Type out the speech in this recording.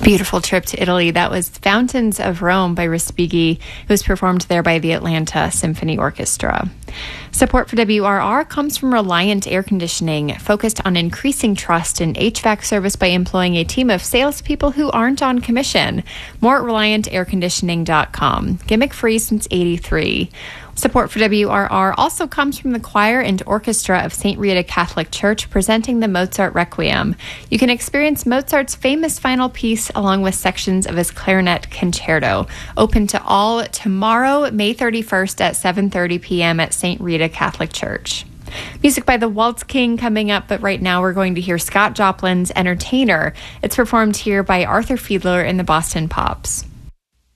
Beautiful trip to Italy. That was Fountains of Rome by Respighi. It was performed there by the Atlanta Symphony Orchestra. Support for WRR comes from Reliant Air Conditioning, focused on increasing trust in HVAC service by employing a team of salespeople who aren't on commission. More at ReliantAirConditioning.com. Gimmick-free since '83. Support for WRR also comes from the choir and orchestra of St. Rita Catholic Church presenting the Mozart Requiem. You can experience Mozart's famous final piece along with sections of his clarinet concerto. Open to all tomorrow, May 31st at 7:30 p.m. at St. Rita Catholic Church. Music by the Waltz King coming up, but right now we're going to hear Scott Joplin's Entertainer. It's performed here by Arthur Fiedler and the Boston Pops.